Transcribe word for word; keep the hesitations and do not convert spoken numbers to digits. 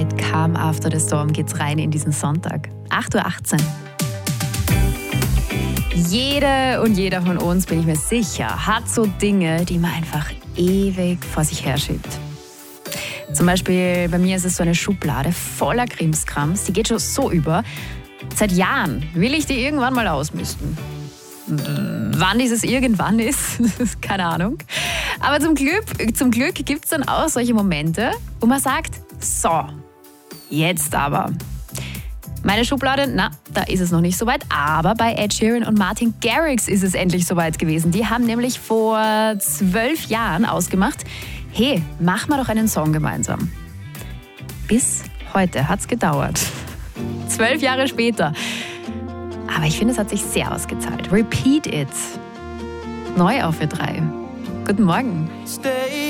Mit Calm After the Storm geht's rein in diesen Sonntag. acht Uhr achtzehn. Jede und jeder von uns, bin ich mir sicher, hat so Dinge, die man einfach ewig vor sich herschiebt. Zum Beispiel bei mir ist es so eine Schublade voller Krimskrams. Die geht schon so über. Seit Jahren will ich die irgendwann mal ausmisten. Wann dieses irgendwann ist, keine Ahnung. Aber zum Glück, zum Glück gibt es dann auch solche Momente, wo man sagt, so, jetzt aber. Meine Schublade, na, da ist es noch nicht so weit, aber bei Ed Sheeran und Martin Garrix ist es endlich so weit gewesen. Die haben nämlich vor zwölf Jahren ausgemacht, hey, mach mal doch einen Song gemeinsam. Bis heute hat's gedauert. Zwölf Jahre später. Aber ich finde, es hat sich sehr ausgezahlt. Repeat It. Neu auf für drei. Guten Morgen.